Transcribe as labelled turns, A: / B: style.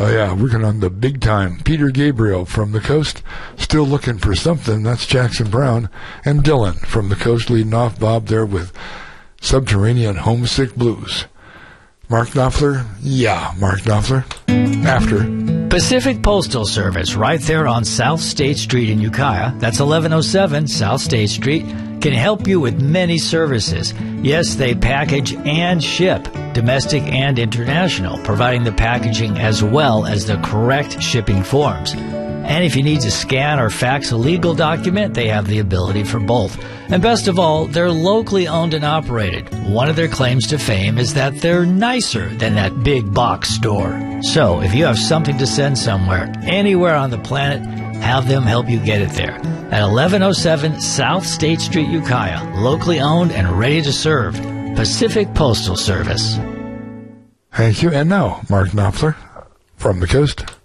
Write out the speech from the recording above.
A: Oh, yeah, working on the big time. Peter Gabriel from the coast, still looking for something. That's Jackson Browne. And Dylan from the coast leading off. Bob there with Subterranean Homesick Blues. Mark Knopfler? Yeah, Mark Knopfler. After.
B: Pacific Postal Service, right there on South State Street in Ukiah. That's 1107 South State Street. Can help you with many services. Yes, they package and ship, domestic and international, providing the packaging as well as the correct shipping forms. And if you need to scan or fax a legal document, they have the ability for both. And best of all, they're locally owned and operated. One of their claims to fame is that they're nicer than that big box store. So if you have something to send somewhere, anywhere on the planet, have them help you get it there. At 1107 South State Street, Ukiah, locally owned and ready to serve. Pacific Postal Service.
A: Thank you. And now, Mark Knopfler from the coast.